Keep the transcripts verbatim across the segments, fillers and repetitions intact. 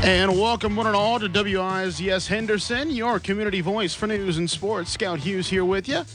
And welcome one and all to W I Z S Henderson, your community voice for news and sports. Scout Hughes here with you,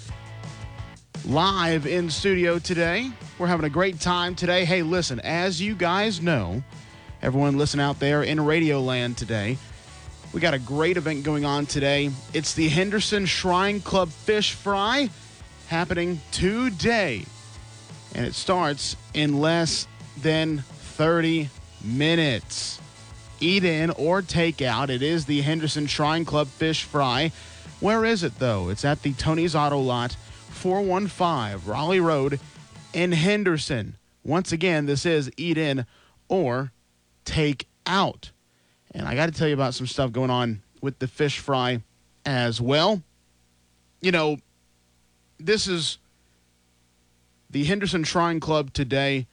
live in studio today. We're having a great time today. Hey, listen, as you guys know, everyone listen out there in Radio Land today, we got a great event going on today. It's the Henderson Shrine Club Fish Fry happening today. And it starts in less than thirty minutes. Eat in or take out. It is the Henderson Shrine Club Fish Fry. Where is it, though? It's at the Tony's Auto Lot, four one five Raleigh Road in Henderson. Once again, this is eat in or take out. And I got to tell you about some stuff going on with the fish fry as well. You know, this is the Henderson Shrine Club today.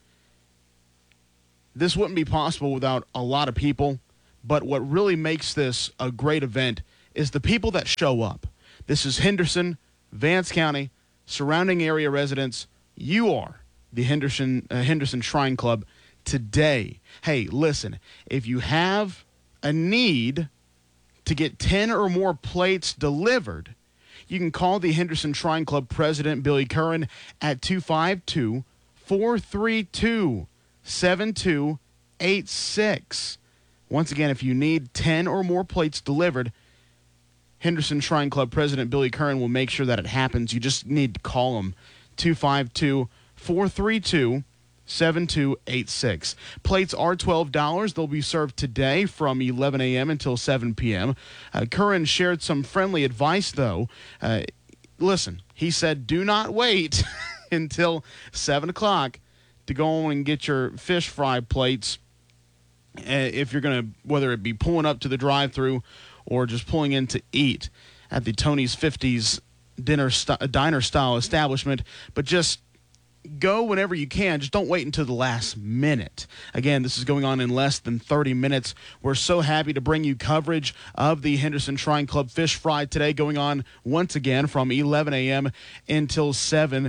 This wouldn't be possible without a lot of people, but what really makes this a great event is the people that show up. This is Henderson, Vance County, surrounding area residents. You are the Henderson uh, Henderson Shrine Club today. Hey, listen, if you have a need to get ten or more plates delivered, you can call the Henderson Shrine Club president, Billy Curran, at two five two, four three two, seven two eight six. Once again, if you need ten or more plates delivered, Henderson Shrine Club President Billy Curran will make sure that it happens. You just need to call him, two five two, four three two, seven two eight six. Plates are twelve dollars. They'll be served today from eleven a.m. until seven p.m. Uh, Curran shared some friendly advice, though. Uh, listen, he said, do not wait until seven o'clock to go on and get your fish fry plates uh, if you're going to, whether it be pulling up to the drive-thru or just pulling in to eat at the Tony's fifties dinner st- diner-style establishment. But just go whenever you can. Just don't wait until the last minute. Again, this is going on in less than thirty minutes. We're so happy to bring you coverage of the Henderson Shrine Club Fish Fry today, going on once again from eleven a.m. until seven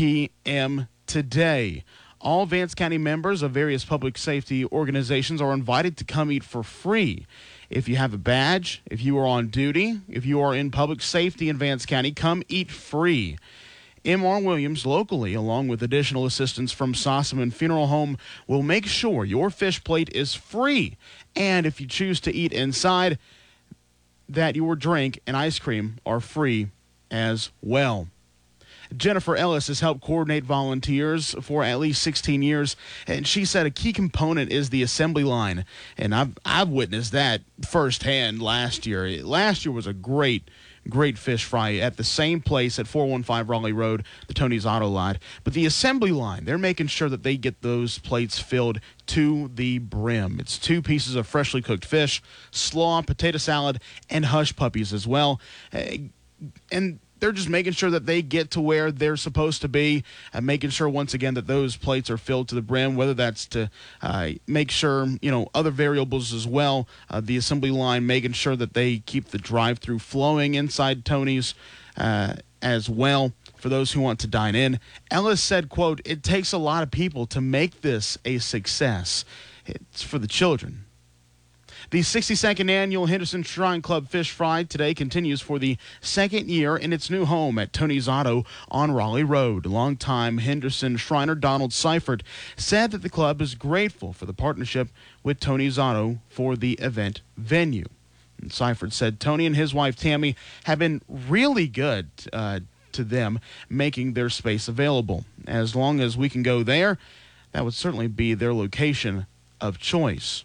p.m. today. All Vance County members of various public safety organizations are invited to come eat for free. If you have a badge, if you are on duty, if you are in public safety in Vance County, come eat free. M R Williams, locally, along with additional assistance from Sossaman Funeral Home, will make sure your fish plate is free. And if you choose to eat inside, that your drink and ice cream are free as well. Jennifer Ellis has helped coordinate volunteers for at least sixteen years, and she said a key component is the assembly line. And I've I've witnessed that firsthand last year. Last year was a great, great fish fry at the same place at four one five Raleigh Road, the Tony's Auto Lot. But the assembly line, they're making sure that they get those plates filled to the brim. It's two pieces of freshly cooked fish, slaw, potato salad, and hush puppies as well. Uh, and they're just making sure that they get to where they're supposed to be and making sure, once again, that those plates are filled to the brim, whether that's to uh, make sure, you know, other variables as well. Uh, the assembly line making sure that they keep the drive-through flowing inside Tony's uh, as well for those who want to dine in. Ellis said, quote, it takes a lot of people to make this a success. It's for the children. The sixty-second annual Henderson Shrine Club Fish Fry today continues for the second year in its new home at Tony's Auto on Raleigh Road. Longtime Henderson Shriner Donald Seifert said that the club is grateful for the partnership with Tony's Auto for the event venue. And Seifert said Tony and his wife Tammy have been really good uh, to them, making their space available. As long as we can go there, that would certainly be their location of choice.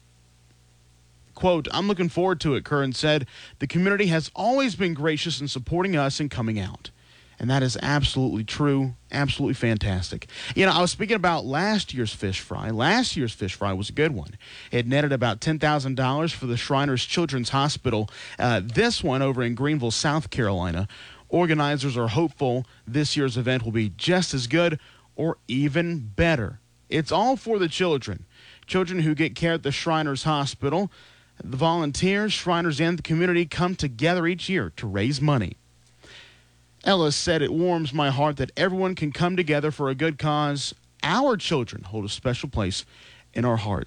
Quote, I'm looking forward to it, Curran said. The community has always been gracious in supporting us and coming out. And that is absolutely true, absolutely fantastic. You know, I was speaking about last year's fish fry. Last year's fish fry was a good one. It netted about ten thousand dollars for the Shriners Children's Hospital. Uh, this one over in Greenville, South Carolina. Organizers are hopeful this year's event will be just as good or even better. It's all for the children. Children who get care at the Shriners Hospital. The volunteers, Shriners, and the community come together each year to raise money. Ellis said, it warms my heart that everyone can come together for a good cause. Our children hold a special place in our hearts.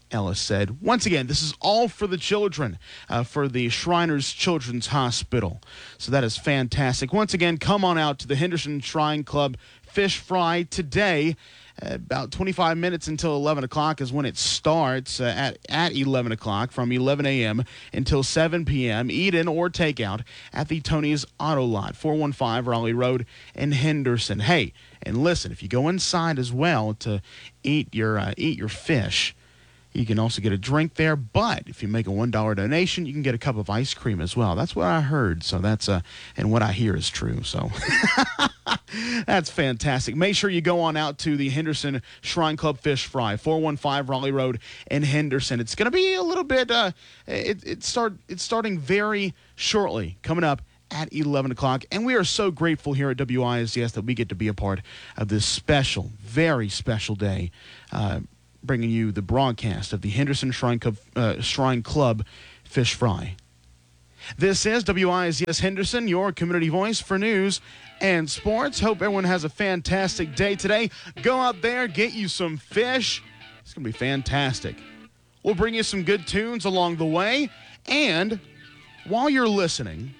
Ellis said. Once again, this is all for the children, uh, for the Shriners Children's Hospital. So that is fantastic. Once again, come on out to the Henderson Shrine Club Fish Fry today. Uh, about twenty-five minutes until eleven o'clock is when it starts, uh, at, at eleven o'clock from eleven a.m. until seven p.m. Eat in or take out at the Tony's Auto Lot, four one five Raleigh Road in Henderson. Hey, and listen, if you go inside as well to eat your uh, eat your fish, you can also get a drink there, but if you make a one dollar donation, you can get a cup of ice cream as well. That's what I heard, so that's, uh, and what I hear is true, so that's fantastic. Make sure you go on out to the Henderson Shrine Club Fish Fry, four one five Raleigh Road in Henderson. It's going to be a little bit, uh, it, it start, it's starting very shortly, coming up at eleven o'clock, and we are so grateful here at W I S S that we get to be a part of this special, very special day, uh, bringing you the broadcast of the Henderson Shrine Club, uh, Shrine Club Fish Fry. This is W I S S Henderson, your community voice for news and sports. Hope everyone has a fantastic day today. Go out there, get you some fish. It's going to be fantastic. We'll bring you some good tunes along the way. And while you're listening,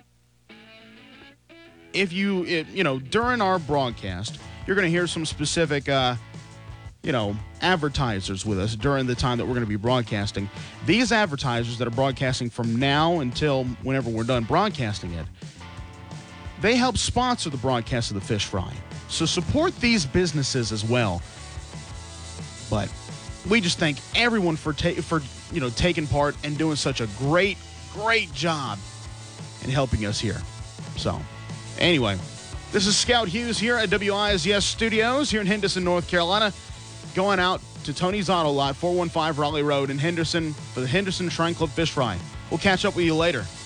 if you, it, you know, during our broadcast, you're going to hear some specific uh, you know, advertisers with us during the time that we're going to be broadcasting. These advertisers that are broadcasting from now until whenever we're done broadcasting it, they help sponsor the broadcast of the Fish Fry. So support these businesses as well. But we just thank everyone for ta- for you know taking part and doing such a great, great job in helping us here. So, anyway, this is Scout Hughes here at W I S S Studios here in Henderson, North Carolina. Going out to Tony's Auto Lot, four one five Raleigh Road in Henderson for the Henderson Shrine Club Fish Fry. We'll catch up with you later.